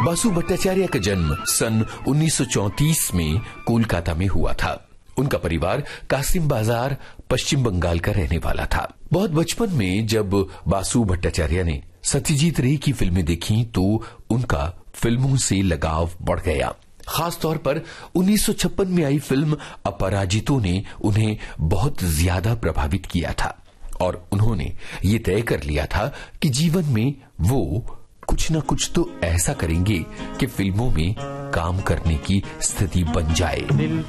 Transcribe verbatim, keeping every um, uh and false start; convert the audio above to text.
बासु भट्टाचार्य का जन्म सन उन्नीस सौ चौंतीस में कोलकाता में हुआ था। उनका परिवार कासिम बाजार पश्चिम बंगाल का रहने वाला था। बहुत बचपन में जब बासु भट्टाचार्य ने सत्यजीत रे की फिल्में देखी तो उनका फिल्मों से लगाव बढ़ गया। खासतौर पर उन्नीस सौ छप्पन में आई फिल्म अपराजितो ने उन्हें बहुत ज्यादा प्रभावित किया था और उन्होंने ये तय कर लिया था कि जीवन में वो कुछ न कुछ तो ऐसा करेंगे कि फिल्मों में काम करने की स्थिति बन जाए।